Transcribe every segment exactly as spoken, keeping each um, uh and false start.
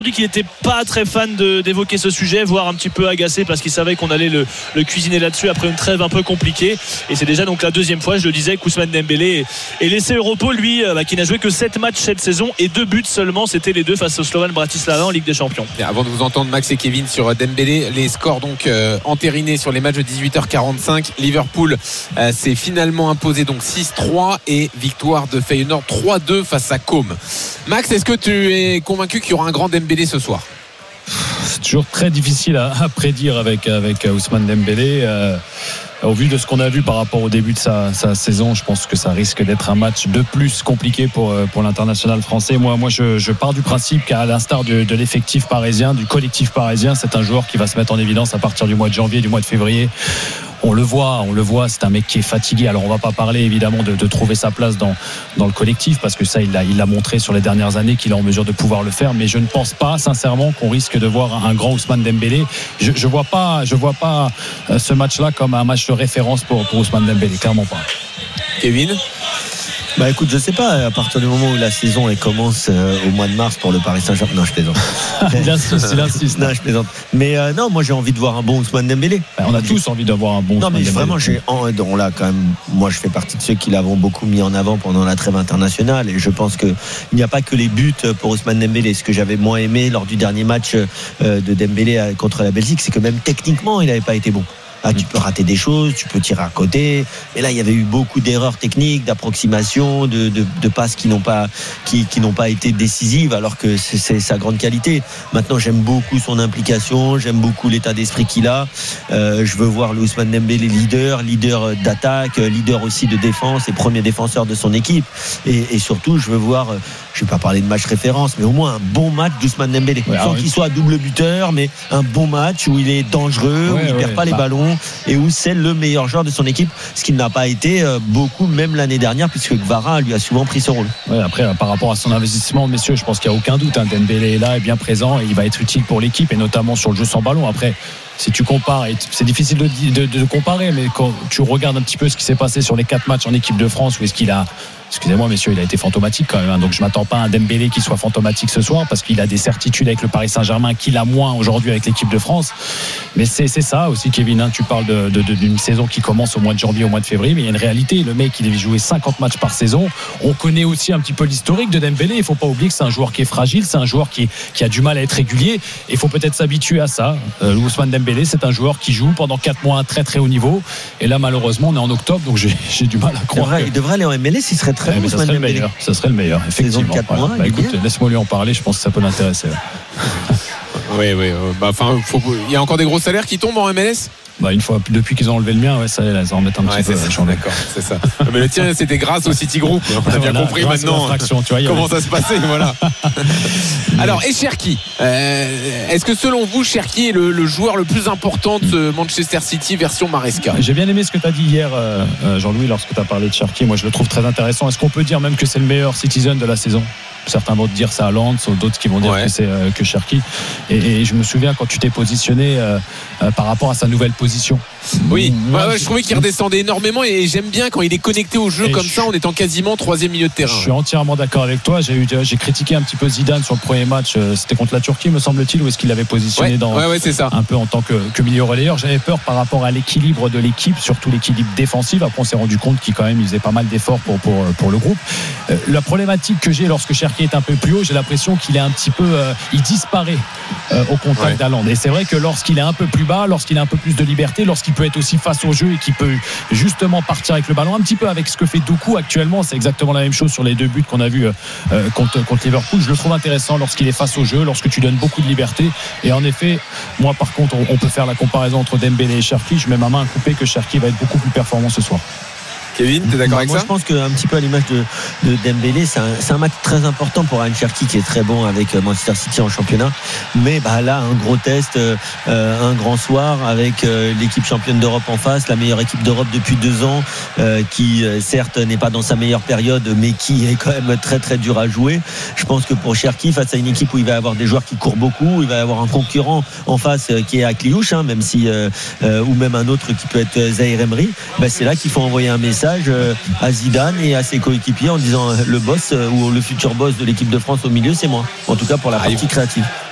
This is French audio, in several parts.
Qui n'était pas très fan de, d'évoquer ce sujet, voire un petit peu agacé parce qu'il savait qu'on allait le, le cuisiner là-dessus après une trêve un peu compliquée. Et c'est déjà donc la deuxième fois, je le disais, qu'Ousmane Dembélé est laissé au repos, lui bah, qui n'a joué que sept matchs cette saison et deux buts seulement, c'était les deux face au Slovan Bratislava en Ligue des Champions. Et avant de vous entendre Max et Kevin sur Dembélé, les scores donc euh, entérinés sur les matchs de dix-huit heures quarante-cinq. Liverpool euh, s'est finalement imposé donc six trois et victoire de Feyenoord trois deux face à Côme. Max, est-ce que tu es convaincu qu'il y aura un grand Dembélé ce soir? C'est toujours très difficile à, à prédire avec, avec Ousmane Dembélé. Euh, au vu de ce qu'on a vu par rapport au début de sa, sa saison, je pense que ça risque d'être un match de plus compliqué pour, pour l'international français. Moi, moi je, je pars du principe qu'à l'instar de, de l'effectif parisien, du collectif parisien, c'est un joueur qui va se mettre en évidence à partir du mois de janvier, du mois de février. On le voit, on le voit, c'est un mec qui est fatigué. Alors on va pas parler évidemment de, de trouver sa place dans, dans le collectif parce que ça il l'a, il l'a montré sur les dernières années qu'il est en mesure de pouvoir le faire. Mais je ne pense pas sincèrement qu'on risque de voir un grand Ousmane Dembélé. Je, je vois pas, je vois pas ce match-là comme un match de référence pour, pour Ousmane Dembélé, clairement pas. Kevin? Bah écoute, je sais pas, à partir du moment où la saison elle commence euh, au mois de mars pour le Paris Saint-Germain. Non, je plaisante. il insiste, il insiste. Non, je plaisante. Mais euh, non, moi j'ai envie de voir un bon Ousmane Dembélé. Bah, on a tous envie d'avoir un bon non, Ousmane mais Dembélé. vraiment, j'ai, on l'a quand même. Moi, je fais partie de ceux qui l'avons beaucoup mis en avant pendant la trêve internationale. Et je pense qu'il n'y a pas que les buts pour Ousmane Dembélé. Ce que j'avais moins aimé lors du dernier match euh, de Dembélé contre la Belgique, c'est que même techniquement, il n'avait pas été bon. Ah, tu peux rater des choses, tu peux tirer à côté. Mais là, il y avait eu beaucoup d'erreurs techniques, d'approximations, de, de, de passes qui n'ont pas, qui, qui n'ont pas été décisives, alors que c'est, c'est sa grande qualité. Maintenant, j'aime beaucoup son implication, j'aime beaucoup l'état d'esprit qu'il a. Euh, je veux voir le Ousmane Dembélé leader, leader d'attaque, leader aussi de défense et premier défenseur de son équipe. Et, et surtout, je veux voir, je vais pas parler de match référence, mais au moins un bon match d'Ousmane Dembélé. Ouais, sans oui. qu'il soit double buteur, mais un bon match où il est dangereux, ouais, où il ouais, perd pas bah. les ballons. Et où c'est le meilleur joueur de son équipe, ce qui n'a pas été beaucoup même l'année dernière puisque Gvara lui a souvent pris ce rôle. Ouais, après par rapport à son investissement, messieurs, je pense qu'il n'y a aucun doute, hein, Dembélé est là, est bien présent et il va être utile pour l'équipe et notamment sur le jeu sans ballon. Après, si tu compares, et c'est difficile de, de, de comparer, mais quand tu regardes un petit peu ce qui s'est passé sur les quatre matchs en équipe de France, où est-ce qu'il a, excusez-moi messieurs, il a été fantomatique quand même, hein, donc je m'attends pas à un Dembélé qui soit fantomatique ce soir parce qu'il a des certitudes avec le Paris Saint-Germain qu'il a moins aujourd'hui avec l'équipe de France. Mais c'est, c'est ça aussi, Kevin, hein, tu parles de, de, de, d'une saison qui commence au mois de janvier, au mois de février, mais il y a une réalité, le mec il devait jouer cinquante matchs par saison. On connaît aussi un petit peu l'historique de Dembélé, il faut pas oublier que c'est un joueur qui est fragile, c'est un joueur qui, qui a du mal à être régulier, il faut peut-être s'habituer à ça. euh, Ousmane Dembélé, c'est un joueur qui joue pendant quatre mois à un très très haut niveau, et là malheureusement on est en octobre, donc j'ai, j'ai du mal à croire. Devrait, que... Il devrait aller en M L S, il serait très ouais, bon. Ça serait, le meilleur, ça serait le meilleur, effectivement. Voilà. Mois, bah, écoute, laisse-moi lui en parler, je pense que ça peut l'intéresser. Oui, oui. Bah, enfin, faut... il y a encore des gros salaires qui tombent en M L S? Bah, une fois, depuis qu'ils ont enlevé le mien, ouais, ça, là, ça en met un petit ouais, peu. C'est ça, d'accord, c'est ça. Mais le tien, c'était grâce au City Group. On a bien voilà, compris maintenant tu vois, comment ça se passait. Voilà. Alors, et Cherki, euh, est-ce que selon vous, Cherki est le, le joueur le plus important de ce Manchester City version Maresca? J'ai bien aimé ce que tu as dit hier, euh, Jean-Louis, lorsque tu as parlé de Cherki. Moi, je le trouve très intéressant. Est-ce qu'on peut dire même que c'est le meilleur Citizen de la saison? Certains vont te dire c'est Haaland, d'autres qui vont dire ouais. que c'est euh, que Cherki. Et, et je me souviens quand tu t'es positionné euh, euh, par rapport à sa nouvelle position. Oui, Moi, ouais, ouais, je trouvais qu'il redescendait énormément et j'aime bien quand il est connecté au jeu comme ça en étant quasiment troisième milieu de terrain. Je suis entièrement d'accord avec toi. J'ai, eu, j'ai critiqué un petit peu Zidane sur le premier match. C'était contre la Turquie, me semble-t-il, où est-ce qu'il l'avait positionné ouais, dans ouais, ouais, c'est ça. un peu en tant que, que milieu relayeur. J'avais peur par rapport à l'équilibre de l'équipe, surtout l'équilibre défensif. Après, on s'est rendu compte qu'il quand même il faisait pas mal d'efforts pour pour pour le groupe. Euh, la problématique que j'ai lorsque Cherki est un peu plus haut, j'ai l'impression qu'il est un petit peu, euh, il disparaît euh, au contact ouais. d'Haaland. Et c'est vrai que lorsqu'il est un peu plus bas, lorsqu'il a un peu plus de liberté, lorsqu'il peut être aussi face au jeu et qu'il peut justement partir avec le ballon, un petit peu avec ce que fait Doku actuellement, c'est exactement la même chose sur les deux buts qu'on a vus euh, contre, contre Liverpool. Je le trouve intéressant lorsqu'il est face au jeu, lorsque tu donnes beaucoup de liberté. Et en effet, moi par contre, on, on peut faire la comparaison entre Dembélé et Cherki. Je mets ma main à couper que Cherki va être beaucoup plus performant ce soir. Kevin, t'es d'accord avec moi, ça? Moi, je pense qu'un petit peu à l'image de, de Dembélé, c'est un, c'est un match très important pour Ryan Cherki qui est très bon avec Manchester City en championnat. Mais bah, là, un gros test, euh, un grand soir avec euh, l'équipe championne d'Europe en face, la meilleure équipe d'Europe depuis deux ans, euh, qui euh, certes n'est pas dans sa meilleure période, mais qui est quand même très très dur à jouer. Je pense que pour Cherki, face à une équipe où il va avoir des joueurs qui courent beaucoup, il va avoir un concurrent en face euh, qui est Akliouche, hein, même si euh, euh, ou même un autre qui peut être Zahir Emery. Bah, c'est là qu'il faut envoyer un message à Zidane et à ses coéquipiers en disant le boss ou le futur boss de l'équipe de France au milieu, c'est moi. En tout cas pour la partie créative.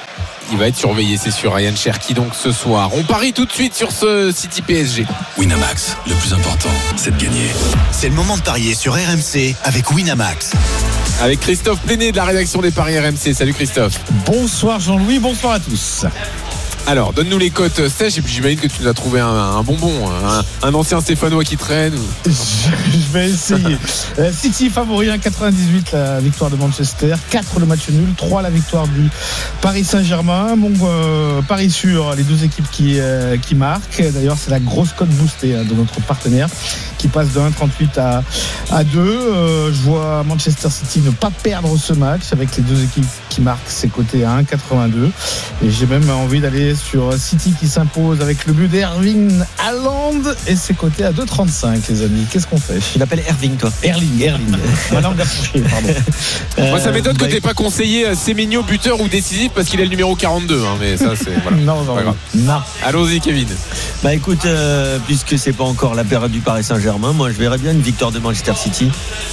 il va être surveillé, c'est sûr. Ryan Cherki donc ce soir. On parie tout de suite sur ce City P S G. Winamax, le plus important, c'est de gagner. C'est le moment de parier sur R M C avec Winamax. Avec Christophe Pléné de la rédaction des paris R M C. Salut Christophe. Bonsoir Jean-Louis, bonsoir à tous. Alors, donne-nous les cotes sèches et puis j'imagine que tu nous as trouvé un, un bonbon, un, un ancien Stéphanois qui traîne. Ou... Je, je vais essayer. euh, City favori un virgule quatre-vingt-dix-huit la victoire de Manchester, quatre le match nul, trois la victoire du Paris Saint-Germain. Bon, euh, Paris sur les deux équipes qui, euh, qui marquent. D'ailleurs, c'est la grosse cote boostée hein, de notre partenaire qui passe de un virgule trente-huit à, à deux. Euh, je vois Manchester City ne pas perdre ce match avec les deux équipes qui marquent, c'est coté à un virgule quatre-vingt-deux. Et j'ai même envie d'aller sur City qui s'impose avec le but d'Erling Haaland et c'est coté à deux virgule trente-cinq les amis. Qu'est-ce qu'on fait? Tu l'appelles Erling toi? Erling, Erling. Ma langue a fourché, pardon. Moi ça m'étonne Euh, que bah, tu n'aies pas conseillé Semenyo buteur ou décisif parce qu'il est le numéro quarante-deux hein, mais ça c'est voilà. Non, non, Pas grave. non. Allons-y Kevin. Bah écoute, euh, puisque c'est pas encore la période du Paris Saint-Germain, moi je verrais bien une victoire de Manchester City.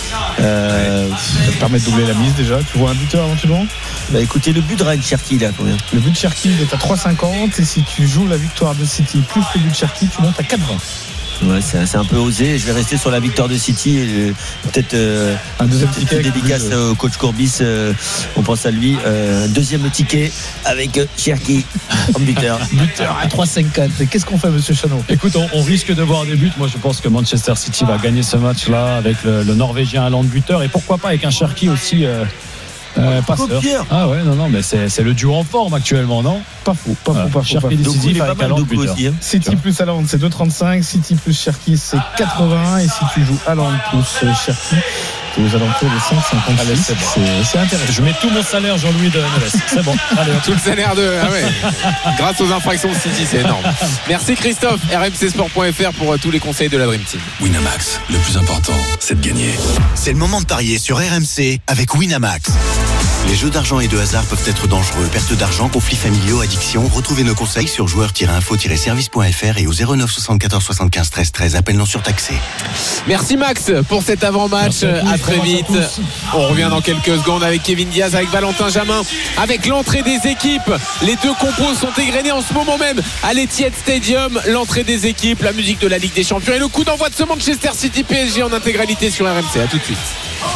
Euh, Ça te permet de doubler la mise déjà. Tu vois un buteur éventuellement? bah écoutez, le but de Ryan Cherki, il est à combien? Le but de Cherki il est à trois virgule cinquante et si tu joues la victoire de City plus le but de Cherki, tu montes à quatre virgule vingt. Ouais, c'est, c'est un peu osé. Je vais rester sur la victoire de City. Et, euh, peut-être euh, Un deuxième petite ticket avec dédicace but de- au coach Courbis. Euh, on pense à lui. Euh, deuxième ticket avec euh, Cherki en buteur. Buteur à trois virgule cinquante. Et qu'est-ce qu'on fait, monsieur Chanot? Écoute, on, on risque de voir des buts. Moi, je pense que Manchester City va gagner ce match-là avec le, le Norvégien Haaland buteur et pourquoi pas avec un Cherki aussi euh, euh, passeur. Copieur. Ah ouais, non, non, mais c'est, c'est le duo en forme actuellement, non? Pas fou, pas fou, pas fou. Pas Cherki fou. Doku, il décisif est pas avec mal, Haaland Doku buteur. aussi. Hein. City plus Haaland, c'est deux virgule trente-cinq. City plus Cherki, c'est quatre-vingts. Et si tu joues Haaland plus Cherki, c'est aux alentours de cent cinquante. Allez, c'est bon. c'est, c'est intéressant. Je mets tout mon salaire, Jean-Louis de M L S. C'est bon. Allez, hop. Tout le salaire de. Ah ouais. Grâce aux infractions de City, c'est énorme. Merci Christophe. R M C sport point F R pour euh, tous les conseils de la Dream Team. Winamax, le plus important, c'est de gagner. C'est le moment de parier sur R M C avec Winamax. Les jeux d'argent et de hasard peuvent être dangereux. Perte d'argent, conflits familiaux, addiction. Retrouvez nos conseils sur joueurs tiret info tiret service point F R et au zéro neuf soixante-quatorze soixante-quinze treize treize. Appel non surtaxé. Merci Max pour cet avant-match. Merci à tous, À très bon match à vite. tous. On revient dans quelques secondes avec Kevin Diaz, avec Valentin Jamin, avec l'entrée des équipes. Les deux compos sont égrenés en ce moment même à l'Etihad Stadium. L'entrée des équipes, la musique de la Ligue des Champions et le coup d'envoi de ce Manchester City P S G en intégralité sur R M C. À tout de suite.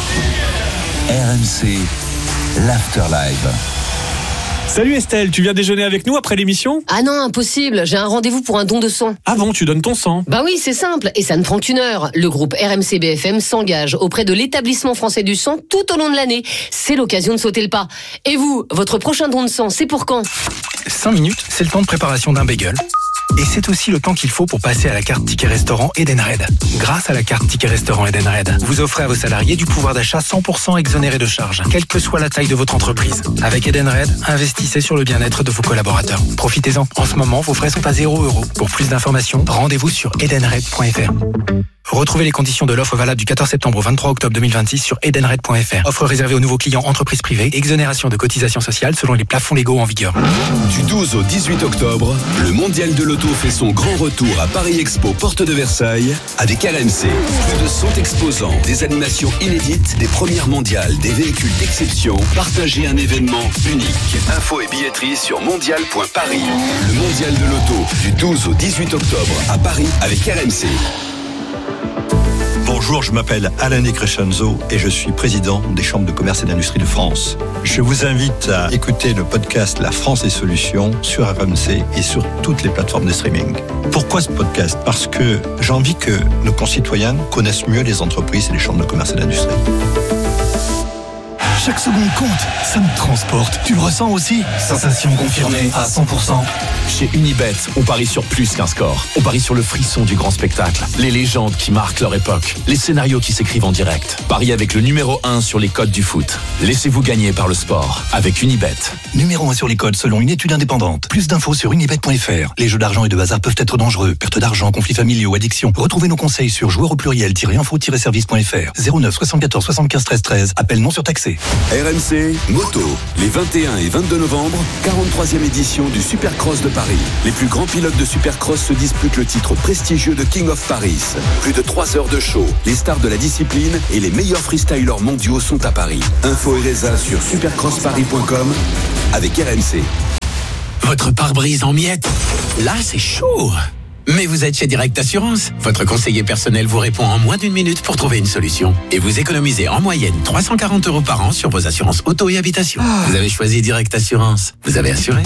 R M C, l'Afterlife. Salut Estelle, tu viens déjeuner avec nous après l'émission? Ah non, impossible, j'ai un rendez-vous pour un don de sang. Ah bon, tu donnes ton sang? Bah oui, c'est simple, et ça ne prend qu'une heure. Le groupe R M C B F M s'engage auprès de l'établissement français du sang tout au long de l'année. C'est l'occasion de sauter le pas. Et vous, votre prochain don de sang, c'est pour quand? cinq minutes, c'est le temps de préparation d'un bagel. Et c'est aussi le temps qu'il faut pour passer à la carte Ticket Restaurant Edenred. Grâce à la carte Ticket Restaurant Edenred, vous offrez à vos salariés du pouvoir d'achat cent pour cent exonéré de charges, quelle que soit la taille de votre entreprise. Avec Edenred, investissez sur le bien-être de vos collaborateurs. Profitez-en. En ce moment, vos frais sont à zéro euro. Pour plus d'informations, rendez-vous sur edenred point F R. Retrouvez les conditions de l'offre valable du quatorze septembre au vingt-trois octobre deux mille vingt-six sur edenred point F R. Offre réservée aux nouveaux clients entreprises privées. Exonération de cotisations sociales selon les plafonds légaux en vigueur. Du douze au dix-huit octobre, le Mondial de l'Auto fait son grand retour à Paris Expo, porte de Versailles, avec R M C. Plus de cent exposants, des animations inédites, des premières mondiales, des véhicules d'exception. Partagez un événement unique. Infos et billetterie sur mondial point paris. Le Mondial de l'Auto, du douze au dix-huit octobre, à Paris, avec R M C. Bonjour, je m'appelle Alain Di Crescenzo et je suis président des chambres de commerce et d'industrie de France. Je vous invite à écouter le podcast La France des solutions sur R M C et sur toutes les plateformes de streaming. Pourquoi ce podcast? Parce que j'ai envie que nos concitoyens connaissent mieux les entreprises et les chambres de commerce et d'industrie. Chaque seconde compte, ça me transporte. Tu le ressens aussi? Sensation confirmée à cent pour cent. Chez Unibet, on parie sur plus qu'un score. On parie sur le frisson du grand spectacle, les légendes qui marquent leur époque, les scénarios qui s'écrivent en direct. Paris avec le numéro un sur les codes du foot. Laissez-vous gagner par le sport avec Unibet. Numéro un sur les codes selon une étude indépendante. Plus d'infos sur unibet point F R. Les jeux d'argent et de hasard peuvent être dangereux. Perte d'argent, conflits familiaux, addiction. Retrouvez nos conseils sur joueurs au pluriel info service point F R. zéro neuf soixante-quatorze soixante-quinze treize treize. Appel non surtaxé. R M C Moto, les vingt et un et vingt-deux novembre, quarante-troisième édition du Supercross de Paris. Les plus grands pilotes de Supercross se disputent le titre prestigieux de King of Paris. Plus de trois heures de show, les stars de la discipline et les meilleurs freestylers mondiaux sont à Paris. Info et résa sur supercross paris point com avec R M C. Votre pare-brise en miettes. Là, c'est chaud. Mais vous êtes chez Direct Assurance. Votre conseiller personnel vous répond en moins d'une minute pour trouver une solution. Et vous économisez en moyenne trois cent quarante euros par an sur vos assurances auto et habitation. Ah. Vous avez choisi Direct Assurance. Vous avez assuré.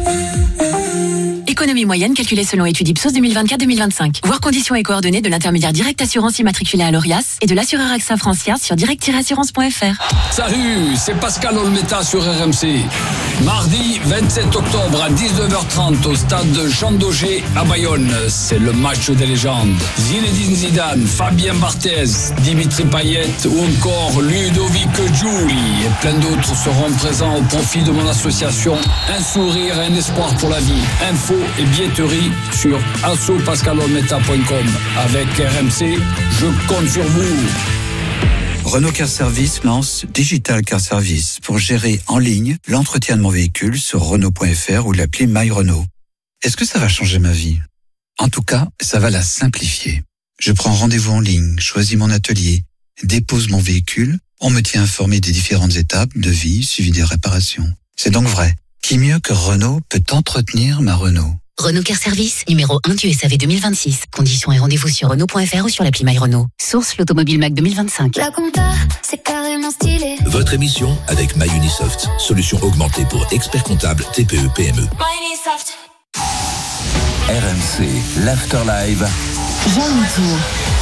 Économie moyenne calculée selon étude Ipsos deux mille vingt-quatre deux mille vingt-cinq. Voir conditions et coordonnées de l'intermédiaire Direct Assurance immatriculé à l'Orias et de l'assureur AXA Francia sur direct assurance point f r. Salut, c'est Pascal Olmeta sur R M C. Mardi vingt-sept octobre à dix-neuf heures trente au stade Jean Daugé à Bayonne. C'est le match des légendes. Zinedine Zidane, Fabien Barthez, Dimitri Payet ou encore Ludovic Giuli et plein d'autres seront présents au profit de mon association Un sourire et un espoir pour la vie. Info et billetterie sur asso pascal olmeta point com. Avec R M C, je compte sur vous. Renault Car Service lance Digital Car Service pour gérer en ligne l'entretien de mon véhicule sur renault point f r ou l'appli My Renault. Est-ce que ça va changer ma vie ? En tout cas, ça va la simplifier. Je prends rendez-vous en ligne, choisis mon atelier, dépose mon véhicule, on me tient informé des différentes étapes de vie suivi des réparations. C'est donc vrai. Qui mieux que Renault peut entretenir ma Renault ? Renault Car Service, numéro un du S A V deux mille vingt-six. Conditions et rendez-vous sur renault point f r ou sur l'appli My Renault. Source l'Automobile Mac deux mille vingt-cinq. La compta, c'est carrément stylé. Votre émission avec MyUnisoft. Solution augmentée pour experts comptables T P E P M E. MyUnisoft. R M C, l'After Live. Jean Tour.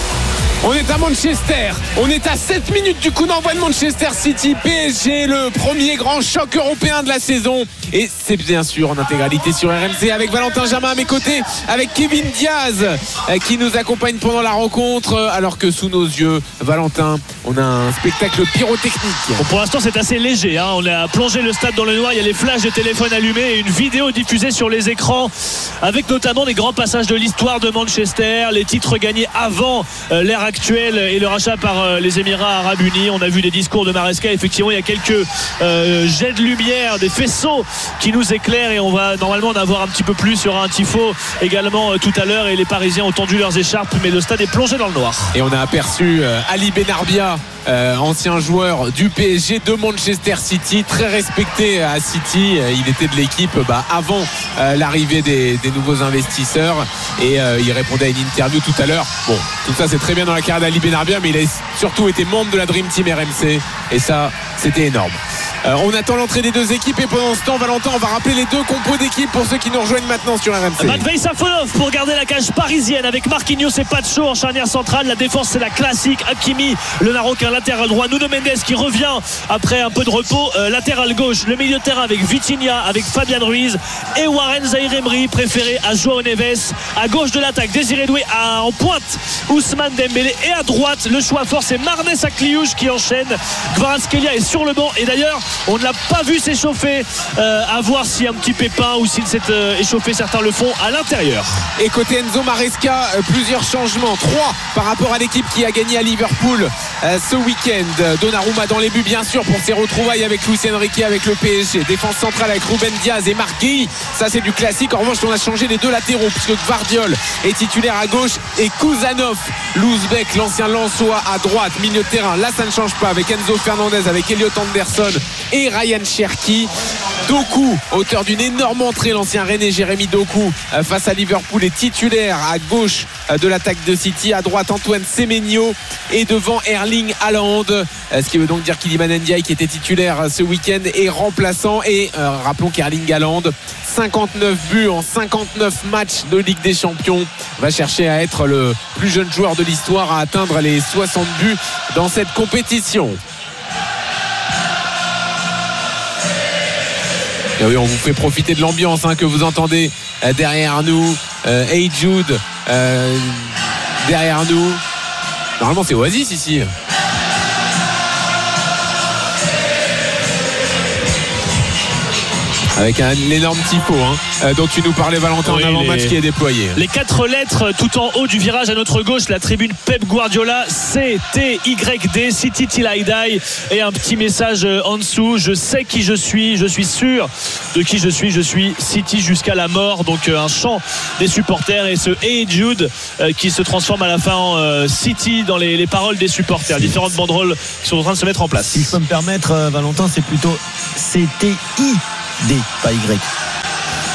On est à Manchester, on est à sept minutes du coup d'envoi de Manchester City P S G, le premier grand choc européen de la saison. Et c'est bien sûr en intégralité sur R M C avec Valentin Jamin à mes côtés, avec Kevin Diaz qui nous accompagne pendant la rencontre, alors que sous nos yeux, Valentin, on a un spectacle pyrotechnique. Bon, pour l'instant c'est assez léger, hein. On a plongé le stade dans le noir, il y a les flashs des téléphones allumés et une vidéo diffusée sur les écrans avec notamment des grands passages de l'histoire de Manchester, les titres gagnés avant euh, l'ère actuelle et le rachat par euh, les Émirats Arabes Unis. On a vu des discours de Maresca, effectivement il y a quelques euh, jets de lumière, des faisceaux qui nous éclairent et on va normalement en avoir un petit peu plus. Il y aura un tifo également euh, tout à l'heure et les Parisiens ont tendu leurs écharpes, mais le stade est plongé dans le noir. Et on a aperçu euh, Ali Benarbia, euh, ancien joueur du P S G de Manchester City, très respecté à City. Euh, il était de l'équipe bah, avant euh, l'arrivée des, des nouveaux investisseurs et euh, il répondait à une interview tout à l'heure. Bon, tout ça c'est très bien dans la carrière d'Ali Benarbia, mais il a surtout été membre de la Dream Team R M C et ça c'était énorme. Euh, on attend l'entrée des deux équipes et pendant ce temps, Valentin, on va rappeler les deux compos d'équipe pour ceux qui nous rejoignent maintenant sur R M C. Matvei Safonov pour garder la cage parisienne avec Marquinhos et Pacho en charnière centrale. La défense c'est la classique. Hakimi, le Marocain, latéral droit. Nuno Mendes qui revient après un peu de repos, euh, latéral gauche. Le milieu de terrain avec Vitinha, avec Fabian Ruiz et Warren Zaïre-Emery préféré à Joao Neves. À gauche de l'attaque, Désiré Doué, à, en pointe Ousmane Dembélé et à droite le choix fort c'est Marnès Akliouche qui enchaîne. Kvaratskhelia est sur le banc et d'ailleurs on ne l'a pas vu s'échauffer, euh, à voir s'il y a un petit pépin ou s'il s'est euh, échauffé, certains le font à l'intérieur. Et côté Enzo Maresca, euh, plusieurs changements, trois par rapport à l'équipe qui a gagné à Liverpool euh, ce week-end. Donnarumma dans les buts bien sûr pour ses retrouvailles avec Luis Enrique, avec le P S G. Défense centrale avec Ruben Diaz et Marc Guéhi, ça c'est du classique. En revanche on a changé les deux latéraux puisque Gvardiol est titulaire à gauche et Kuzanov, l'Ouzbek, l'ancien Lensois à droite, milieu de terrain. Là ça ne change pas avec Enzo Fernandez, avec Elliot Anderson et Ryan Cherki. Doku, auteur d'une énorme entrée, l'ancien René Jérémy Doku face à Liverpool est titulaire à gauche de l'attaque de City, à droite Antoine Semenyo et devant Erling Haaland, ce qui veut donc dire qu'Iliman Ndiaye qui était titulaire ce week-end est remplaçant. Et euh, rappelons qu'Erling Haaland, cinquante-neuf buts en cinquante-neuf matchs de Ligue des Champions, va chercher à être le plus jeune joueur de l'histoire à atteindre les soixante buts dans cette compétition. Et oui, on vous fait profiter de l'ambiance hein, que vous entendez euh, derrière nous. Euh, Hey Jude euh, derrière nous. Normalement c'est Oasis ici. Avec un énorme typo hein, euh, dont tu nous parlais Valentin oui, en avant-match les... qui est déployé. Les quatre lettres tout en haut du virage à notre gauche, la tribune Pep Guardiola, C T Y D, City Till I Die, et un petit message en dessous, je sais qui je suis, je suis sûr de qui je suis, je suis City jusqu'à la mort. Donc un chant des supporters et ce Hey Jude euh, qui se transforme à la fin en euh, City dans les, les paroles des supporters. Différentes banderoles qui sont en train de se mettre en place. Si je peux me permettre, Valentin, c'est plutôt C T I D, pas Y.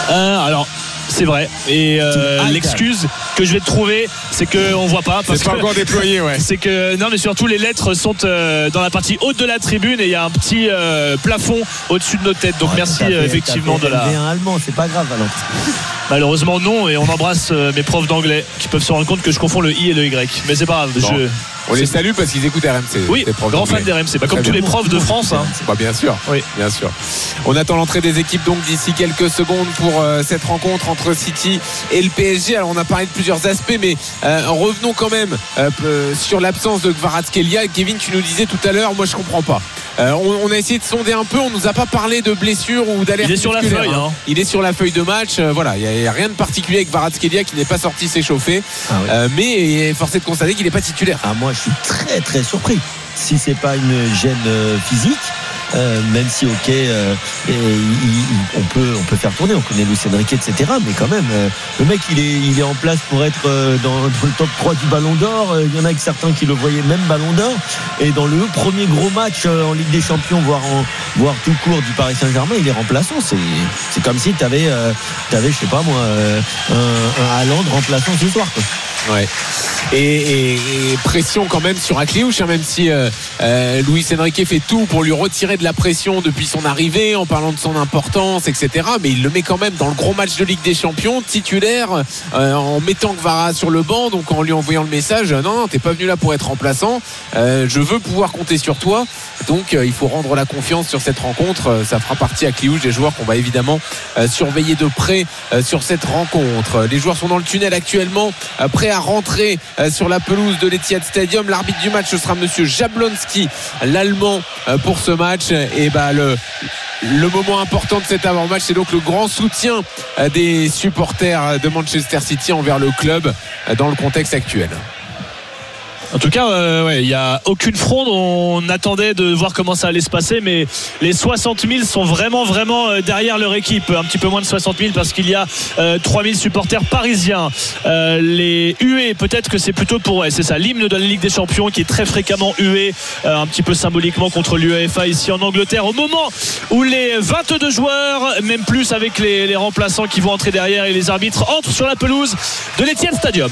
euh, Alors c'est vrai et euh, ah, l'excuse que je vais te trouver c'est qu'on voit pas parce c'est pas que, encore déployé ouais. C'est que non mais surtout les lettres sont euh, dans la partie haute de la tribune et il y a un petit euh, plafond au-dessus de nos têtes donc oh, merci fait, euh, effectivement de la un allemand c'est pas grave Valentin. Malheureusement non et on embrasse euh, mes profs d'anglais qui peuvent se rendre compte que je confonds le I et le Y mais c'est pas grave bon. je... On les salue parce qu'ils écoutent R M C. Oui, grand fan d'R M C, bah, comme tous les profs de France. Hein. Bah, bien sûr, oui. bien sûr. On attend l'entrée des équipes donc d'ici quelques secondes pour euh, cette rencontre entre City et le P S G. Alors on a parlé de plusieurs aspects, mais euh, revenons quand même euh, sur l'absence de Kvaratskhelia. Kevin, tu nous disais tout à l'heure, moi je comprends pas. Euh, on, on a essayé de sonder un peu, on nous a pas parlé de blessure ou d'alerte. Il est sur la feuille. Hein. Hein. Il est sur la feuille de match. Euh, voilà, il n'y a, a rien de particulier avec Kvaratskhelia qui n'est pas sorti s'échauffer, ah, oui. euh, mais force est de constater qu'il n'est pas titulaire. Ah, moi je suis très très surpris. Si c'est pas une gêne euh, physique. Euh, même si ok euh, et, il, il, on peut on peut faire tourner, on connaît Luis Enrique etc, mais quand même euh, le mec il est, il est en place pour être euh, dans, dans le top trois du Ballon d'Or. Il euh, y en a que certains qui le voyaient même Ballon d'Or et dans le premier gros match euh, en Ligue des Champions voire, en, voire tout court du Paris Saint-Germain il est remplaçant. C'est, c'est comme si tu avais euh, je sais pas moi euh, un, un Haaland remplaçant ce soir quoi. Ouais. Et, et, et pression quand même sur Akliouche, hein, même si euh, euh, Luis Enrique fait tout pour lui retirer de la pression depuis son arrivée en parlant de son importance, et cetera. Mais il le met quand même dans le gros match de Ligue des Champions, titulaire, euh, en mettant Kvara sur le banc, donc en lui envoyant le message non, non, t'es pas venu là pour être remplaçant, euh, je veux pouvoir compter sur toi. Donc euh, il faut rendre la confiance sur cette rencontre. Euh, ça fera partie Akliouche des joueurs qu'on va évidemment euh, surveiller de près euh, sur cette rencontre. Les joueurs sont dans le tunnel actuellement, euh, prêts à rentrer euh, sur la pelouse de l'Etihad Stadium. L'arbitre du match ce sera monsieur Jablonski, l'allemand, euh, pour ce match. Et bah le Le moment important de cet avant-match, c'est donc le grand soutien euh, des supporters de Manchester City envers le club euh, dans le contexte actuel. En tout cas, euh, ouais, il n'y a aucune fronde. On attendait de voir comment ça allait se passer, mais les soixante mille sont vraiment, vraiment euh, derrière leur équipe. Un petit peu moins de soixante mille parce qu'il y a euh, trois mille supporters parisiens. Euh, les huées, peut-être que c'est plutôt pour, ouais, c'est ça, l'hymne de la Ligue des Champions qui est très fréquemment hué, euh, un petit peu symboliquement contre l'UEFA ici en Angleterre. Au moment où les vingt-deux joueurs, même plus avec les, les remplaçants qui vont entrer derrière et les arbitres entrent sur la pelouse de l'Etihad Stadium.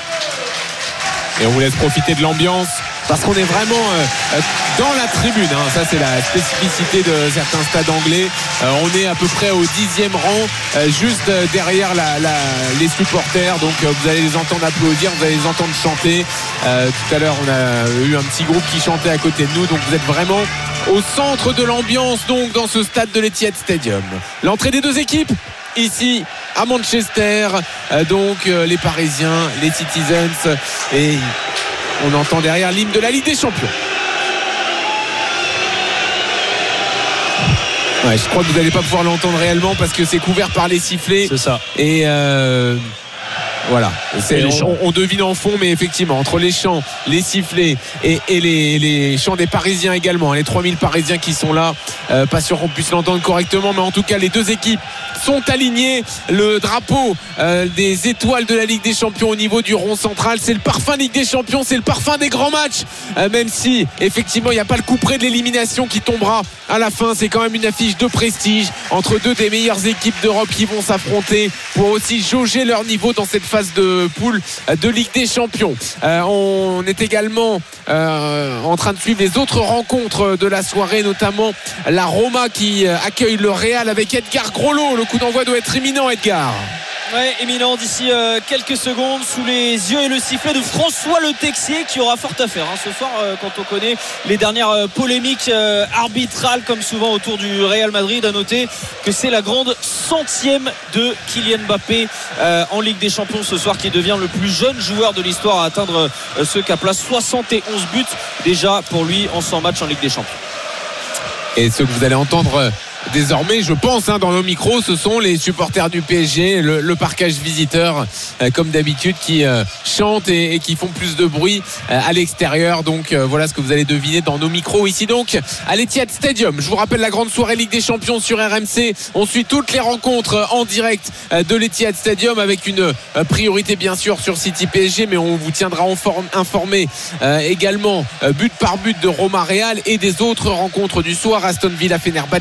Et on vous laisse profiter de l'ambiance parce qu'on est vraiment euh, dans la tribune, hein. Ça c'est la spécificité de certains stades anglais. euh, On est à peu près au dixième rang, euh, juste derrière la, la, les supporters. Donc euh, vous allez les entendre applaudir, vous allez les entendre chanter. euh, Tout à l'heure on a eu un petit groupe qui chantait à côté de nous. Donc vous êtes vraiment au centre de l'ambiance donc dans ce stade de l'Etihad Stadium. L'entrée des deux équipes ici à Manchester, euh, donc euh, les Parisiens, les Citizens, et on entend derrière l'hymne de la Ligue des Champions. Ouais, je crois que vous n'allez pas pouvoir l'entendre réellement parce que c'est couvert par les sifflets. C'est ça. Et euh, voilà, c'est, on, on devine en fond, mais effectivement entre les chants, les sifflets et, et les, les chants des Parisiens également, les trois mille Parisiens qui sont là, euh, pas sûr qu'on puisse l'entendre correctement, mais en tout cas les deux équipes sont alignées. Le drapeau euh, des étoiles de la Ligue des Champions au niveau du rond central, c'est le parfum Ligue des Champions, c'est le parfum des grands matchs, euh, même si effectivement il n'y a pas le coup près de l'élimination qui tombera à la fin. C'est quand même une affiche de prestige entre deux des meilleures équipes d'Europe qui vont s'affronter pour aussi jauger leur niveau dans cette phase de poule de Ligue des Champions. Euh, on est également euh, en train de suivre les autres rencontres de la soirée, notamment la Roma qui accueille le Real avec Edgar Groslo. Le coup d'envoi doit être imminent, Edgar. Ouais, éminent d'ici euh, quelques secondes sous les yeux et le sifflet de François Le Texier qui aura fort à faire hein, ce soir euh, quand on connaît les dernières euh, polémiques euh, arbitrales comme souvent autour du Real Madrid. À noter que c'est la grande centième de Kylian Mbappé euh, en Ligue des Champions ce soir, qui devient le plus jeune joueur de l'histoire à atteindre euh, ce cap là. soixante et onze buts déjà pour lui en cent matchs en Ligue des Champions. Et ce que vous allez entendre désormais, je pense, hein, dans nos micros, ce sont les supporters du P S G, le, le parquage visiteur, euh, comme d'habitude, qui euh, chantent et, et qui font plus de bruit euh, à l'extérieur. Donc euh, voilà ce que vous allez deviner dans nos micros ici donc à l'Etihad Stadium. Je vous rappelle la grande soirée Ligue des Champions sur R M C. On suit toutes les rencontres en direct euh, de l'Etihad Stadium avec une euh, priorité bien sûr sur City P S G, mais on vous tiendra informé euh, également euh, but par but de Roma Real et des autres rencontres du soir. Aston Villa Fenerbahçe,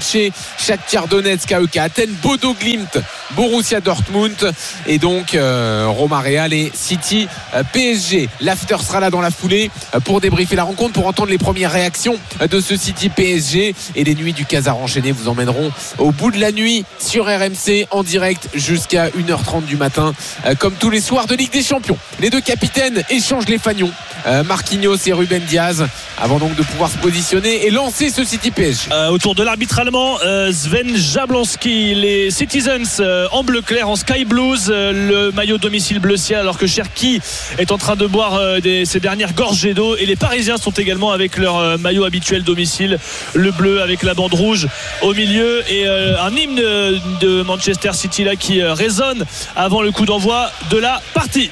Shakhtar Donetsk, A E K Athènes, Bodo Glimt, Borussia Dortmund et donc euh, Roma Real et City euh, P S G. L'after sera là dans la foulée euh, pour débriefer la rencontre, pour entendre les premières réactions euh, de ce City P S G, et les nuits du Casar enchaîné vous emmèneront au bout de la nuit sur R M C en direct jusqu'à une heure trente du matin, euh, comme tous les soirs de Ligue des Champions. Les deux capitaines échangent les fagnons, euh, Marquinhos et Ruben Diaz, avant donc de pouvoir se positionner et lancer ce City P S G. Euh, autour de l'arbitre allemand, euh, Sven Jablonski, les Citizens euh, en bleu clair, en sky blues, euh, le maillot domicile bleu ciel, alors que Cherki est en train de boire euh, des, ses dernières gorgées d'eau, et les Parisiens sont également avec leur euh, maillot habituel domicile, le bleu avec la bande rouge au milieu, et euh, un hymne de, de Manchester City là qui euh, résonne avant le coup d'envoi de la partie.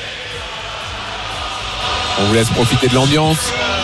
On vous laisse profiter de l'ambiance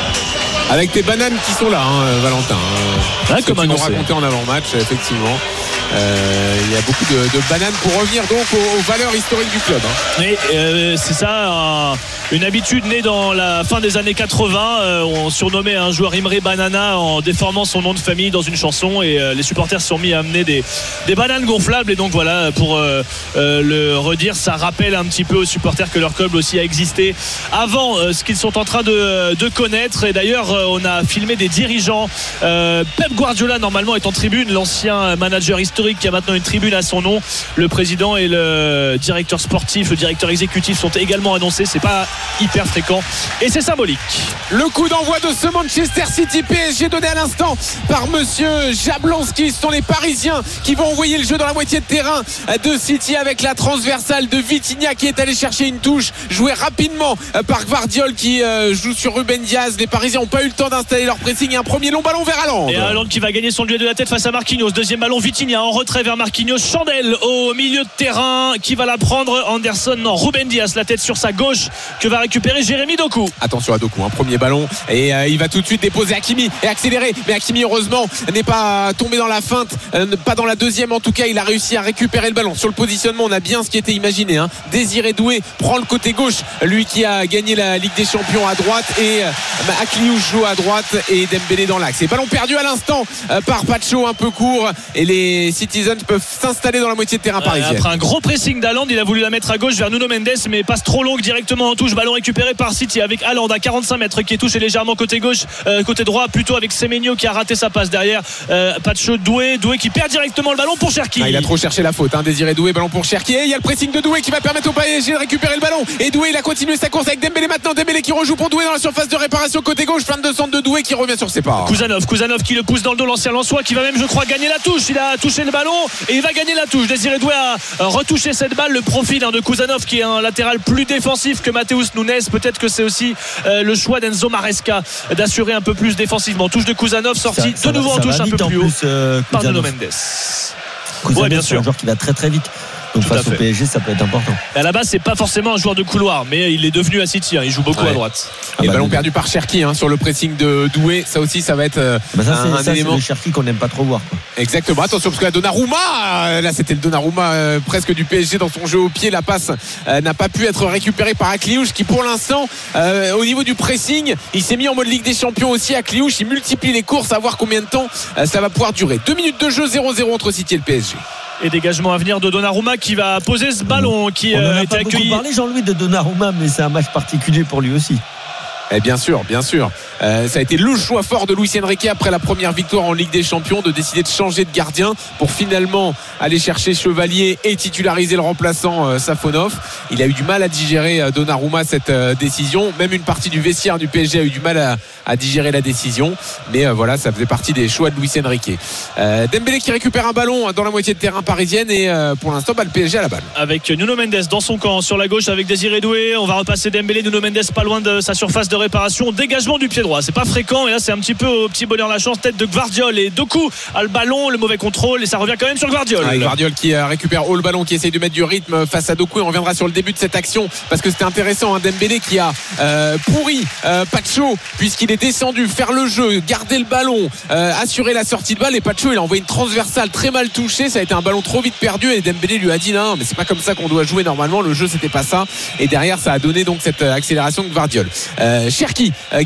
avec tes bananes qui sont là, hein, Valentin. Ah, comme tu nous racontais en avant-match, effectivement. Euh, il y a beaucoup de, de bananes pour revenir donc aux, aux valeurs historiques du club, hein. Et euh, c'est ça, un, une habitude née dans la fin des années quatre-vingts. Euh, on surnommait un joueur Imre Banana en déformant son nom de famille dans une chanson, et euh, les supporters se sont mis à amener des, des bananes gonflables, et donc voilà, pour euh, euh, le redire, ça rappelle un petit peu aux supporters que leur club aussi a existé avant euh, ce qu'ils sont en train de, de connaître. Et d'ailleurs euh, on a filmé des dirigeants. euh, Pep Guardiola normalement est en tribune, l'ancien manager historique qui a maintenant une tribune à son nom. Le président et le directeur sportif, le directeur exécutif sont également annoncés. C'est pas hyper fréquent et c'est symbolique. Le coup d'envoi de ce Manchester City P S G donné à l'instant par monsieur Jablonski. Ce sont les Parisiens qui vont envoyer le jeu dans la moitié de terrain de City, avec la transversale de Vitinha qui est allé chercher une touche jouée rapidement par Gvardiol qui joue sur Ruben Diaz. Les Parisiens n'ont pas eu le temps d'installer leur pressing, et un premier long ballon vers Haaland. Et Haaland qui va gagner son duel de la tête face à Marquinhos. Deuxième ballon, Vitinha en retrait vers Marquinhos. Chandelle au milieu de terrain qui va la prendre. Anderson, non, Ruben Diaz, la tête sur sa gauche, que va récupérer Jérémy Doku. Attention à Doku, un premier ballon, et euh, il va tout de suite déposer Hakimi et accélérer, mais Hakimi heureusement n'est pas tombé dans la feinte, euh, pas dans la deuxième en tout cas. Il a réussi à récupérer le ballon. Sur le positionnement, on a bien ce qui était imaginé, hein. Désiré Doué prend le côté gauche, lui qui a gagné la Ligue des Champions à droite, et euh, bah, Akliouche joue à droite et Dembélé dans l'axe. Et ballon perdu à l'instant euh, par Pacho, un peu court, et les Citizens peuvent s'installer dans la moitié de terrain parisienne. Après un gros pressing d'Haaland, il a voulu la mettre à gauche vers Nuno Mendes, mais passe trop longue directement en touche. Ballon récupéré par City avec Haaland à quarante-cinq mètres qui est touché légèrement côté gauche, euh, côté droit plutôt, avec Semenyo qui a raté sa passe derrière. euh, Pacho, Doué, Doué qui perd directement le ballon pour Cherki. Ah, il a trop cherché la faute, hein. Désiré Doué, ballon pour Cherki, et il y a le pressing de Doué qui va permettre au P S G de récupérer le ballon, et Doué il a continué sa course avec Dembélé maintenant. Dembélé qui rejoue pour Doué dans la surface de réparation côté gauche, fin de centre de Doué qui revient sur ses pas. Kouzanov, Kouzanov qui le pousse dans le dos, l'ancien Lensois qui va même je crois gagner la touche. Il a touché le ballon et il va gagner la touche. Désiré Doué a retouché cette balle. Le profil hein, de Kouzanov qui est un latéral plus défensif que Matheus Nunes. Peut-être que c'est aussi euh, le choix d'Enzo Maresca d'assurer un peu plus défensivement. Touche de Kouzanov sorti de nouveau en touche un peu plus haut euh, par Nuno Mendes. Kouzanov, ouais, bien sûr, c'est un joueur qui va très très vite. Donc tout face au P S G, ça peut être important. À la base, c'est pas forcément un joueur de couloir, mais il est devenu à City. Hein. Il joue beaucoup ouais. à droite. Ah et bah, ballon perdu par Cherki hein, sur le pressing de Doué. Ça aussi, ça va être euh, bah ça, un, c'est, un ça, élément. C'est le Cherki qu'on n'aime pas trop voir. Quoi. Exactement. Attention parce que la Donnarumma, là c'était le Donnarumma euh, presque du P S G dans son jeu au pied. La passe euh, n'a pas pu être récupérée par Akliouche qui, pour l'instant, euh, au niveau du pressing, il s'est mis en mode Ligue des Champions aussi. Akliouche, il multiplie les courses, à voir combien de temps euh, ça va pouvoir durer. Deux minutes de jeu, zéro zéro entre City et le P S G. Et dégagement à venir de Donnarumma qui va poser ce ballon qui on euh, a été pas accueilli. On a parlé Jean-Louis de Donnarumma, mais c'est un match particulier pour lui aussi. Eh bien sûr, bien sûr. Euh, ça a été le choix fort de Luis Enrique après la première victoire en Ligue des Champions de décider de changer de gardien pour finalement aller chercher Chevalier et titulariser le remplaçant euh, Safonov. Il a eu du mal à digérer euh, Donnarumma cette euh, décision. Même une partie du vestiaire du P S G a eu du mal à, à digérer la décision. Mais euh, voilà, ça faisait partie des choix de Luis Enrique. Euh, Dembélé qui récupère un ballon dans la moitié de terrain parisienne et euh, pour l'instant, bah, le P S G à la balle. Avec Nuno Mendes dans son camp sur la gauche avec Désiré Doué. On va repasser Dembélé, Nuno Mendes pas loin de sa surface de réparation. Dégagement du pied droit, c'est pas fréquent et là c'est un petit peu au petit bonheur la chance. Tête de Gvardiol et Doku a le ballon, le mauvais contrôle et ça revient quand même sur Gvardiol. Ah, Gvardiol qui récupère haut le ballon, qui essaye de mettre du rythme face à Doku, et on reviendra sur le début de cette action parce que c'était intéressant hein, Dembélé qui a euh, pourri euh, Pacho puisqu'il est descendu faire le jeu, garder le ballon, euh, assurer la sortie de balle, et Pacho il a envoyé une transversale très mal touchée, ça a été un ballon trop vite perdu et Dembélé lui a dit non mais c'est pas comme ça qu'on doit jouer normalement, le jeu c'était pas ça, et derrière ça a donné donc cette accélération de Gvardiol. euh, Cherki euh, qui repasse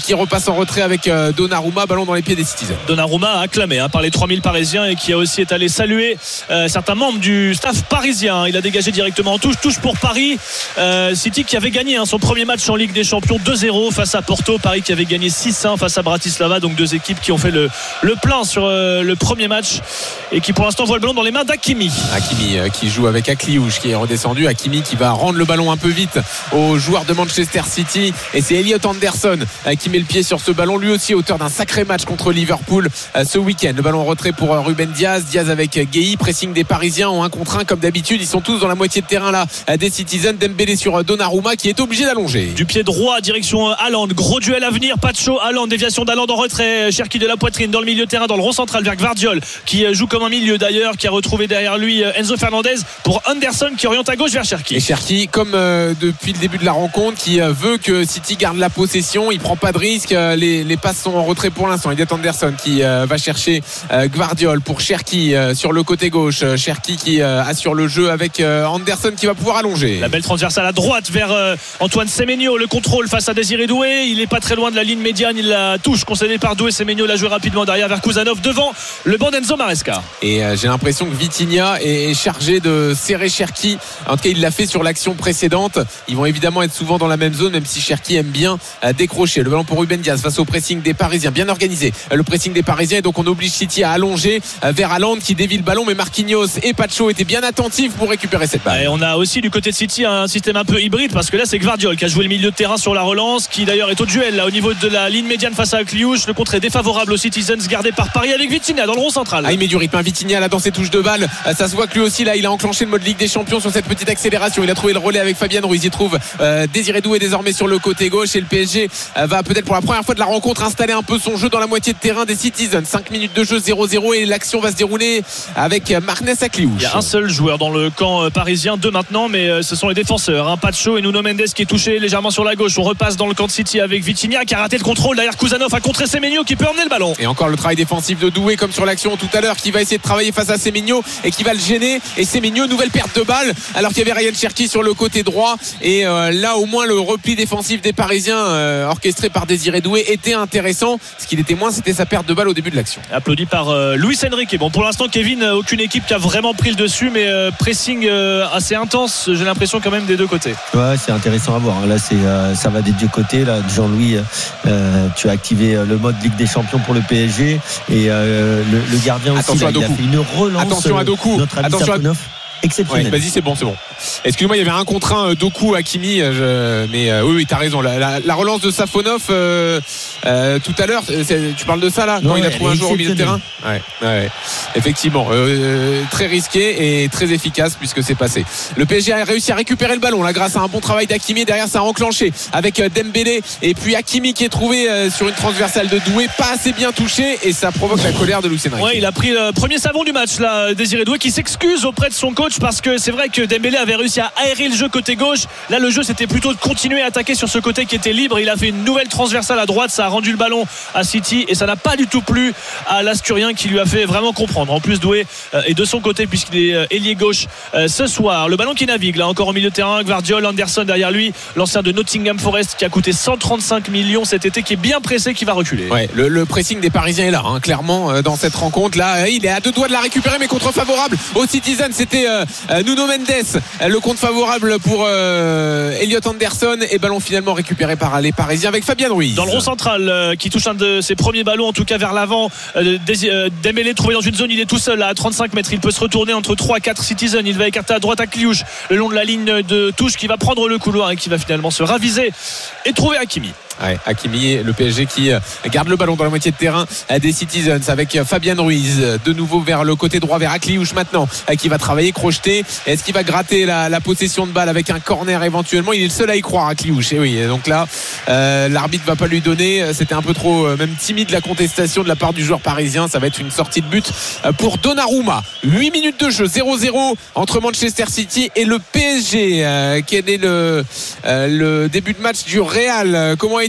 en retrait avec Donnarumma, ballon dans les pieds des Citizens. Donnarumma acclamé hein, par les trois mille Parisiens et qui a aussi été allé saluer euh, certains membres du staff parisien. Il a dégagé directement en touche, touche pour Paris. euh, City qui avait gagné hein, son premier match en Ligue des Champions deux zéro face à Porto. Paris qui avait gagné six un face à Bratislava. Donc deux équipes qui ont fait le, le plein sur euh, le premier match et qui pour l'instant voient le ballon dans les mains d'Hakimi. Hakimi euh, qui joue avec Akliouche qui est redescendu. Hakimi qui va rendre le ballon un peu vite aux joueurs de Manchester City et c'est Elliot Anderson euh, qui met le pied sur ce ballon, lui aussi auteur d'un sacré match contre Liverpool euh, ce week-end. Le ballon en retrait pour euh, Ruben Diaz. Diaz avec euh, Gueye, pressing des Parisiens en un contre un comme d'habitude. Ils sont tous dans la moitié de terrain là euh, des Citizens. Dembélé sur euh, Donnarumma qui est obligé d'allonger. Du pied droit direction euh, Haaland, gros duel à venir. Pacho, Haaland, déviation d'Haaland en retrait. Cherki de la poitrine dans le milieu de terrain, dans le rond central vers Gvardiol qui euh, joue comme un milieu d'ailleurs, qui a retrouvé derrière lui euh, Enzo Fernandez pour Anderson qui oriente à gauche vers Cherki. Et Cherki comme euh, depuis le début de la rencontre qui euh, veut que City garde la possession, il prend pas de risque, euh, les, les passes sont en retrait pour l'instant. Elliot Anderson qui euh, va chercher euh, Gvardiol pour Cherki euh, sur le côté gauche. euh, Cherki qui euh, assure le jeu avec euh, Anderson qui va pouvoir allonger. La belle transversale à droite vers euh, Antoine Semenyo, le contrôle face à Désiré Doué, il est pas très loin de la ligne médiane, il la touche concédée par Doué. Semenyo l'a joué rapidement derrière vers Kuzanov devant le banc d'Enzo Maresca. Et euh, j'ai l'impression que Vitinha est chargé de serrer Cherki, en tout cas il l'a fait sur l'action précédente. Ils vont évidemment être souvent dans la même zone même si Cherki aime bien euh, décrocher. Le ballon pour Ruben Diaz face au pressing des Parisiens, bien organisé euh, le pressing des Parisiens et donc on oblige City à allonger euh, vers Haaland qui dévie le ballon, mais Marquinhos et Pacho étaient bien attentifs pour récupérer cette balle. Et on a aussi du côté de City un système un peu hybride parce que là c'est Gvardiol qui a joué le milieu de terrain sur la relance, qui d'ailleurs est au duel là au niveau de la ligne médiane face à Akliouche. Le contre est défavorable aux Citizens, gardé par Paris avec Vitinha dans le rond central. Ah, il met du rythme, hein, Vitinha là dans ses touches de balle, euh, ça se voit que lui aussi là il a enclenché le mode Ligue des Champions sur cette petite accélération. Il a trouvé le relais avec Fabien Ruiz, il trouve euh, Désiré Doué désormais sur le côté gauche et le P S G euh, va peut-être pour la première fois de la rencontre installer un peu son jeu dans la moitié de terrain des Citizens. cinq minutes de jeu, zéro zéro et l'action va se dérouler avec Marnes Akliouche. Il y a un seul joueur dans le camp parisien, deux maintenant, mais ce sont les défenseurs hein. Pacho et Nuno Mendes qui est touché légèrement sur la gauche. On repasse dans le camp de City avec Vitinha qui a raté le contrôle derrière Kuzanov, a contré Semenyo qui peut emmener le ballon. Et encore le travail défensif de Doué comme sur l'action tout à l'heure, qui va essayer de travailler face à Semenyo et qui va le gêner. Et Semenyo, nouvelle perte de balle alors qu'il y avait Ryan Cherki sur le côté droit. Et euh, là au moins le repli défensif des Parisiens euh, orchestré par Désiré Doué était intéressant. Ce qu'il était moins, c'était sa perte de balle au début de l'action. Applaudi par euh, Luis Enrique. Bon, pour l'instant Kevin, euh, aucune équipe qui a vraiment pris le dessus, mais euh, pressing euh, assez intense, j'ai l'impression quand même des deux côtés. Ouais, c'est intéressant à voir. Là, c'est, euh, ça va des deux côtés. Là, Jean-Louis, euh, tu as activé le mode Ligue des Champions pour le P S G et euh, le, le gardien aussi, là, il a fait une relance. Attention à Doku. Notre ami Attention Safonov. Exceptionnel. Ouais, vas-y, c'est bon, c'est bon. Excuse-moi, il y avait un contre un Doku Hakimi, je... mais euh, oui, oui, t'as raison. La, la, la relance de Safonov euh, euh, tout à l'heure, c'est, tu parles de ça là, non, quand il a ouais, trouvé un joueur au milieu de terrain. Ouais, ouais, effectivement, euh, très risqué et très efficace puisque c'est passé. Le P S G a réussi à récupérer le ballon là grâce à un bon travail d'Hakimi. Derrière, ça a enclenché avec Dembélé et puis Hakimi qui est trouvé euh, sur une transversale de Doué, pas assez bien touché et ça provoque la colère de Luis Enrique. Ouais, il a pris le premier savon du match là, Désiré Doué, qui s'excuse auprès de son coach parce que c'est vrai que Dembélé avait réussi à aérer le jeu côté gauche. Là, le jeu c'était plutôt de continuer à attaquer sur ce côté qui était libre. Il a fait une nouvelle transversale à droite, ça a rendu le ballon à City et ça n'a pas du tout plu à l'Asturien qui lui a fait vraiment comprendre. En plus, Doué euh, est de son côté puisqu'il est euh, ailier gauche euh, ce soir. Le ballon qui navigue là encore au milieu de terrain, Gvardiol, Anderson derrière lui, l'ancien de Nottingham Forest qui a coûté cent trente-cinq millions cet été, qui est bien pressé, qui va reculer. Ouais, le, le pressing des Parisiens est là, hein, clairement euh, dans cette rencontre là. Il est à deux doigts de la récupérer, mais contre favorable aux Citizens. C'était euh, Nuno Mendes, le contre favorable pour euh, Elliot Anderson, et ballon finalement récupéré par les Parisiens avec Fabien Ruiz. Dans le rond central, euh, qui touche un de ses premiers ballons, en tout cas vers l'avant. Euh, euh, Dembélé trouvé dans une zone, il est tout seul là, à trente-cinq mètres. Il peut se retourner entre trois à quatre Citizens. Il va écarter à droite à Kliouche le long de la ligne de touche, qui va prendre le couloir et qui va finalement se raviser et trouver Hakimi. Ouais, Hakimi, le P S G qui garde le ballon dans la moitié de terrain des Citizens avec Fabien Ruiz de nouveau vers le côté droit, vers Akliouche maintenant, qui va travailler, crocheter. Est-ce qu'il va gratter la, la possession de balle avec un corner éventuellement? Il est le seul à y croire, Akliouche. Et oui, donc là euh, l'arbitre va pas lui donner. C'était un peu trop euh, même timide la contestation de la part du joueur parisien. Ça va être une sortie de but pour Donnarumma. huit minutes de jeu, zéro zéro entre Manchester City et le P S G. Euh, quel est le, euh, le début de match du Real? Comment a été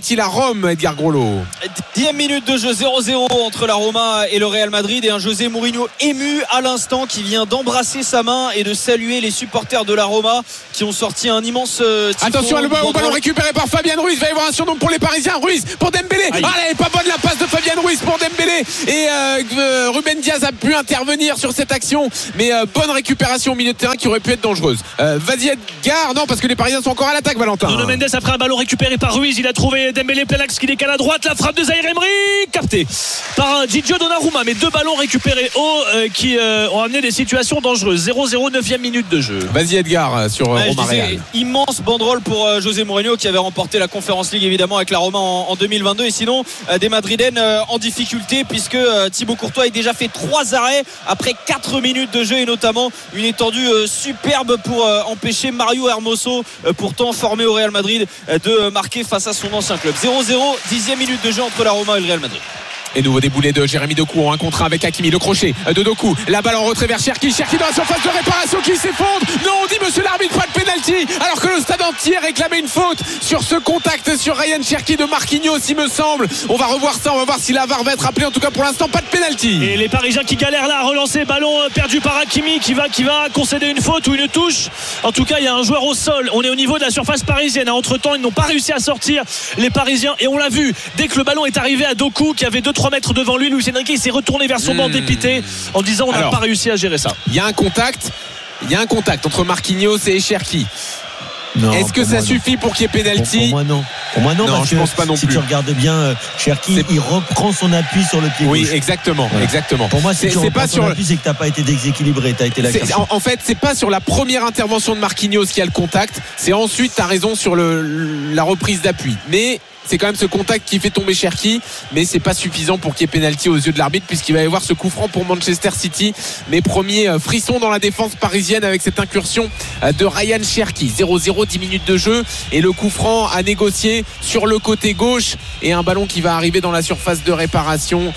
est-il à Rome, Edgar Groslo? Dixième minute de jeu, zéro zéro entre la Roma et le Real Madrid, et un José Mourinho ému à l'instant qui vient d'embrasser sa main et de saluer les supporters de la Roma qui ont sorti un immense tifo. Attention le ballon, ballon récupéré par Fabien Ruiz, il va y avoir un surnom pour les Parisiens. Ruiz pour Dembélé. Aïe. Ah, elle est pas bonne la passe de Fabien Ruiz pour Dembélé, et euh, Ruben Diaz a pu intervenir sur cette action, mais euh, bonne récupération au milieu de terrain qui aurait pu être dangereuse. euh, vas-y Edgar. Non, parce que les Parisiens sont encore à l'attaque, Valentin. Nuno Mendes après un ballon récupéré par Ruiz, il a trouvé Dembélé plein axe qui décale à droite, la frappe de Zaïre Emery captée par Gigio Donnarumma, mais deux ballons récupérés haut euh, qui euh, ont amené des situations dangereuses. Zéro zéro, neuvième minute de jeu. Vas-y Edgar sur euh, ouais, Roma Real. Immense banderole pour euh, José Mourinho qui avait remporté la Conference League évidemment avec la Roma en, en deux mille vingt-deux, et sinon euh, des Madrilènes euh, en difficulté puisque euh, Thibaut Courtois a déjà fait trois arrêts après quatre minutes de jeu, et notamment une étendue euh, superbe pour euh, empêcher Mario Hermoso, euh, pourtant formé au Real Madrid, euh, de marquer face à son ancien club. Zéro zéro, dixième minute de jeu entre la Roma et le Real Madrid. Et nouveau déboulé de Jérémy Doku en un contre un avec Hakimi, le crochet de Doku, la balle en retrait vers Cherki, Cherki dans la surface de réparation qui s'effondre. Non, on dit monsieur l'arbitre, pas de pénalty, alors que le stade entier réclamait une faute sur ce contact sur Ryan Cherki de Marquinhos, il me semble. On va revoir ça, on va voir si la V A R va être appelée. En tout cas pour l'instant, pas de pénalty. Et les Parisiens qui galèrent là à relancer, ballon perdu par Hakimi qui va, qui va concéder une faute ou une touche. En tout cas, il y a un joueur au sol. On est au niveau de la surface parisienne. Entre temps, ils n'ont pas réussi à sortir, les Parisiens, et on l'a vu dès que le ballon est arrivé à Doku qui avait deux trois mètres devant lui. Luis Enrique, il s'est retourné vers son banc mmh. dépité en disant on n'a pas réussi à gérer ça. Il y a un contact, il y a un contact entre Marquinhos et Cherki. Non, est-ce que ça non. suffit pour qu'il y ait pénalty? pour, pour moi non. Pour moi non, non parce je que pense pas non si plus. Tu regardes bien euh, Cherki, c'est... il reprend son appui sur le pied oui, gauche. Oui, exactement, voilà. exactement. Pour moi, si c'est, tu c'est pas sur l'appui, c'est que t'as pas été déséquilibré, t'as été là. En, en fait, c'est pas sur la première intervention de Marquinhos qu'il y a le contact. C'est ensuite, t'as raison sur le, la reprise d'appui. Mais c'est quand même ce contact qui fait tomber Cherki, mais c'est pas suffisant pour qu'il y ait pénalty aux yeux de l'arbitre, puisqu'il va y avoir ce coup franc pour Manchester City. Mais premier frisson dans la défense parisienne avec cette incursion de Ryan Cherki. Zéro zéro, dix minutes de jeu, et le coup franc à négocier sur le côté gauche, et un ballon qui va arriver dans la surface de réparation.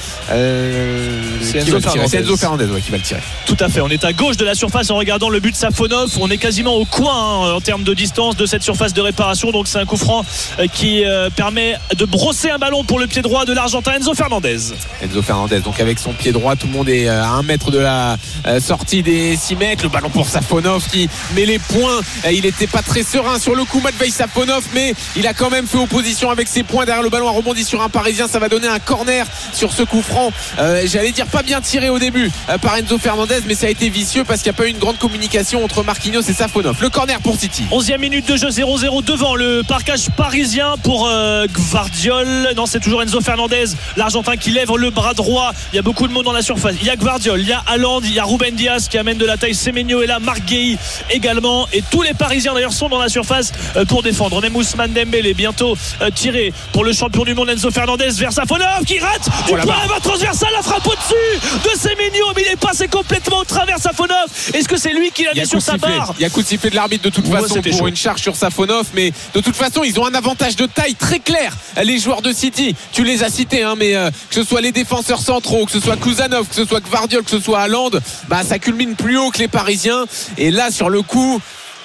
Euh, c'est Enzo Fernandez, c'est Enzo Fernandez ouais, qui va le tirer. Tout à fait, on est à gauche de la surface en regardant le but de Safonov. On est quasiment au coin hein, en termes de distance de cette surface de réparation, donc c'est un coup franc qui euh, permet de brosser un ballon pour le pied droit de l'Argentin Enzo Fernandez. Enzo Fernandez, donc avec son pied droit, tout le monde est à un mètre de la sortie des six mètres. Le ballon pour Safonov qui met les points. Il n'était pas très serein sur le coup, Matvei Safonov, mais il a quand même fait opposition avec ses points. Derrière le ballon a rebondi sur un Parisien. Ça va donner un corner sur ce coup franc. Euh, j'allais dire pas bien tiré au début euh, par Enzo Fernandez, mais ça a été vicieux parce qu'il n'y a pas eu une grande communication entre Marquinhos et Safonov. Le corner pour City. onzième minute de jeu, zéro zéro devant le parcage parisien pour euh, Gvardiol. Non, c'est toujours Enzo Fernandez, l'Argentin qui lève le bras droit. Il y a beaucoup de monde dans la surface. Il y a Gvardiol, il y a Haaland, il y a Ruben Diaz qui amène de la taille. Semenyo est là, Marc Guéhi également, et tous les Parisiens d'ailleurs sont dans la surface pour défendre. Même Ousmane Dembélé bientôt tiré pour le champion du monde Enzo Fernandez vers Safonov qui rate du oh point la transversale, la frappe au-dessus de Semenyo, mais il est passé complètement au travers Safonov. Est-ce que c'est lui qui l'a mis sur sa barre? Il y a coup de sifflet de l'arbitre de toute Moi, façon pour chaud. Une charge sur Safonov, mais de toute façon ils ont un avantage de taille très clair, les joueurs de City. Tu les as cités hein, mais euh, que ce soit les défenseurs centraux, que ce soit Kuzanov, que ce soit Gvardiol, que ce soit Haaland, bah ça culmine plus haut que les Parisiens. Et là sur le coup,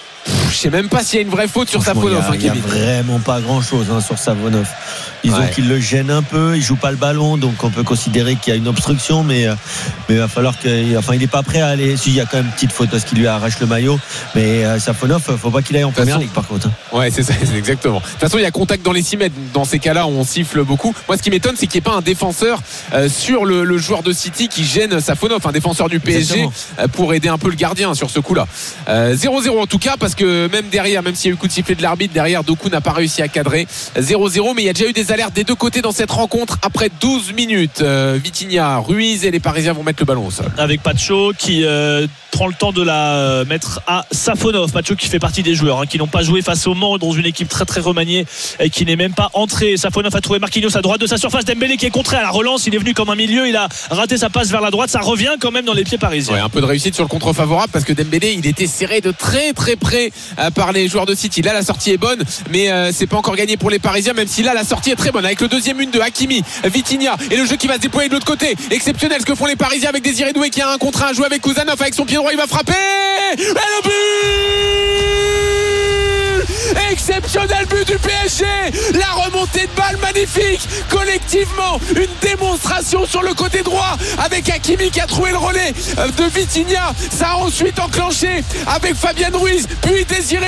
je sais même pas s'il y a une vraie faute sur Safonov. Il n'y a, hein, a vraiment pas grand chose hein, sur Safonov. Ils ouais. ont qu'il le gêne un peu, il joue pas le ballon, donc on peut considérer qu'il y a une obstruction, mais mais il va falloir que, enfin, il est pas prêt à aller. Si, il y a quand même une petite faute parce qu'il lui arrache le maillot, mais euh, Safonov, faut pas qu'il aille en première ligue par contre. Hein. Ouais, c'est ça, c'est exactement. De toute façon, il y a contact dans les six mètres. Dans ces cas-là, on siffle beaucoup. Moi, ce qui m'étonne, c'est qu'il n'y ait pas un défenseur euh, sur le, le joueur de City qui gêne Safonov, un défenseur du P S G euh, pour aider un peu le gardien sur ce coup-là. Euh, zéro zéro en tout cas, parce que même derrière, même s'il y a eu coup de sifflet de l'arbitre, derrière Doku n'a pas réussi à cadrer. zéro zéro, mais il y a déjà eu des alertes des deux côtés dans cette rencontre après douze minutes. euh, Vitinha, Ruiz et les Parisiens vont mettre le ballon au sol. Avec Pacho qui euh, prend le temps de la mettre à Safonov. Pacho qui fait partie des joueurs hein, qui n'ont pas joué face au Mans dans une équipe très très remaniée et qui n'est même pas entré. Safonov a trouvé Marquinhos à droite de sa surface. Dembélé qui est contré à la relance. Il est venu comme un milieu. Il a raté sa passe vers la droite. Ça revient quand même dans les pieds parisiens. Ouais, un peu de réussite sur le contre favorable parce que Dembélé il était serré de très très près euh, par les joueurs de City. Là la sortie est bonne, mais euh, c'est pas encore gagné pour les Parisiens, même si là la sortie est très bonne avec le deuxième une de Hakimi, Vitinha et le jeu qui va se déployer de l'autre côté. Exceptionnel ce que font les Parisiens avec Désiré Doué qui a un contre un, joué avec Kuzanov avec son pied droit, il va frapper et le but Exceptionnel but du P S G. La remontée de balle magnifique. Collectivement, une démonstration sur le côté droit avec Hakimi qui a trouvé le relais de Vitinha. Ça a ensuite enclenché avec Fabien Ruiz, puis Désiré